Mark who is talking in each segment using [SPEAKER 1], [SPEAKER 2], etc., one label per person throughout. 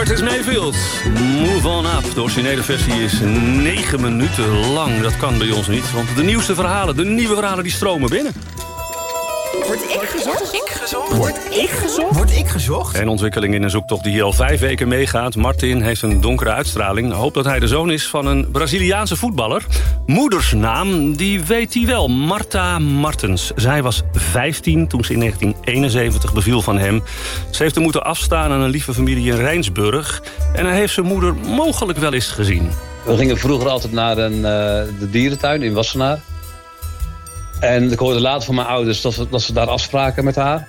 [SPEAKER 1] Curtis Mayfield. Move on up. De originele versie is 9 minuten lang. Dat kan bij ons niet, want de nieuwste verhalen, de nieuwe verhalen, die stromen binnen.
[SPEAKER 2] Word ik gezocht?
[SPEAKER 3] Word ik gezocht?
[SPEAKER 1] En ontwikkeling in een zoektocht die hier al 5 weken meegaat. Martin heeft een donkere uitstraling. Hoopt dat hij de zoon is van een Braziliaanse voetballer. Moedersnaam, die weet hij wel. Marta Martens. Zij was 15 toen ze in 1971 beviel van hem. Ze heeft hem moeten afstaan aan een lieve familie in Rijnsburg. En hij heeft zijn moeder mogelijk wel eens gezien.
[SPEAKER 4] We gingen vroeger altijd naar de dierentuin in Wassenaar. En ik hoorde later van mijn ouders dat ze daar afspraken met haar.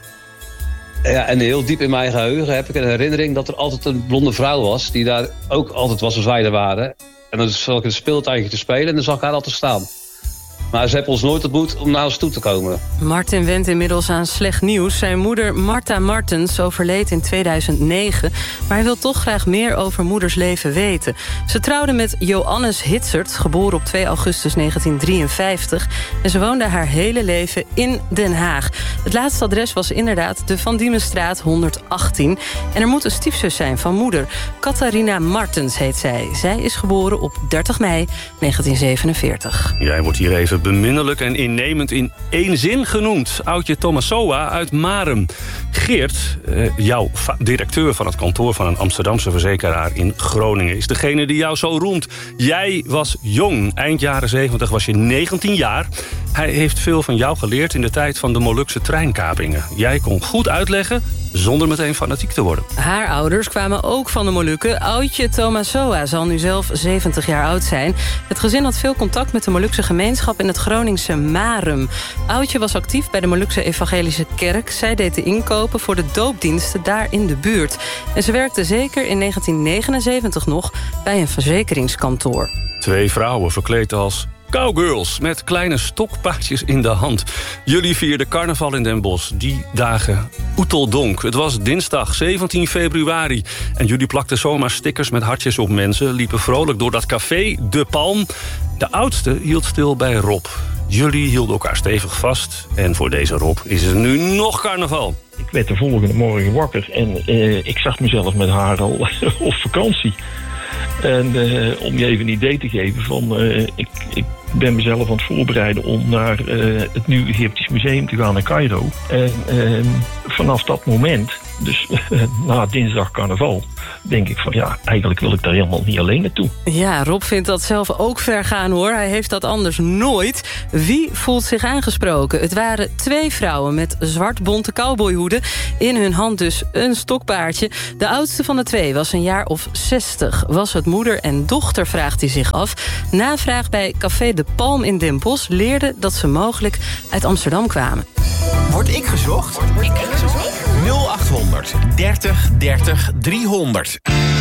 [SPEAKER 4] Ja, en heel diep in mijn geheugen heb ik een herinnering dat er altijd een blonde vrouw was die daar ook altijd was als wij er waren. En dan zat ik in een speeltuintje te spelen en dan zag ik haar altijd staan. Maar ze hebben ons nooit ontmoet om naar ons toe te komen.
[SPEAKER 2] Martin went inmiddels aan slecht nieuws. Zijn moeder Marta Martens overleed in 2009. Maar hij wil toch graag meer over moeders leven weten. Ze trouwde met Johannes Hitsert, geboren op 2 augustus 1953. En ze woonde haar hele leven in Den Haag. Het laatste adres was inderdaad de Van Diemenstraat 118. En er moet een stiefzus zijn van moeder. Catharina Martens heet zij. Zij is geboren op 30 mei 1947.
[SPEAKER 1] Jij wordt hier even beminnelijk en innemend in 1 zin genoemd. Oudje Tomasoa uit Marum. Geert, jouw directeur van het kantoor van een Amsterdamse verzekeraar in Groningen, is degene die jou zo roemt. Jij was jong. Eind jaren 70 was je 19 jaar. Hij heeft veel van jou geleerd in de tijd van de Molukse treinkapingen. Jij kon goed uitleggen zonder meteen fanatiek te worden.
[SPEAKER 2] Haar ouders kwamen ook van de Molukken. Oudje Tomasoa zal nu zelf 70 jaar oud zijn. Het gezin had veel contact met de Molukse gemeenschap in het Groningse Marum. Oudje was actief bij de Molukse Evangelische Kerk. Zij deed de inkopen voor de doopdiensten daar in de buurt. En ze werkte zeker in 1979 nog bij een verzekeringskantoor. 2
[SPEAKER 1] vrouwen verkleed als cowgirls met kleine stokpaardjes in de hand. Jullie vierden carnaval in Den Bosch. Die dagen oeteldonk. Het was dinsdag 17 februari. En jullie plakten zomaar stickers met hartjes op mensen. Liepen vrolijk door dat café De Palm. De oudste hield stil bij Rob. Jullie hielden elkaar stevig vast. En voor deze Rob is er nu nog carnaval.
[SPEAKER 5] Ik werd de volgende morgen wakker en ik zag mezelf met haar al op vakantie. En om je even een idee te geven van ik ben mezelf aan het voorbereiden om naar het Nieuw Egyptisch Museum te gaan in Cairo. En vanaf dat moment, dus na dinsdag carnaval, denk ik van ja, eigenlijk wil ik daar helemaal niet alleen naartoe.
[SPEAKER 2] Ja, Rob vindt dat zelf ook ver gaan hoor. Hij heeft dat anders nooit. Wie voelt zich aangesproken? Het waren 2 vrouwen met zwart-bonte cowboyhoeden. In hun hand dus een stokpaardje. De oudste van de 2 was een jaar of 60. Was het moeder en dochter, vraagt hij zich af. Navraag bij Café De Palm in Den Bosch leerde dat ze mogelijk uit Amsterdam kwamen.
[SPEAKER 3] Word ik gezocht? 0800 30 30 300.